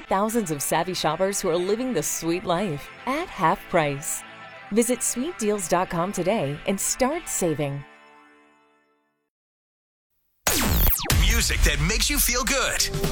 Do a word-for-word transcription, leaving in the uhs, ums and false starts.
thousands of savvy shoppers who are living the sweet life at half price. Visit sweet deals dot com today and start saving. Music that makes you feel good.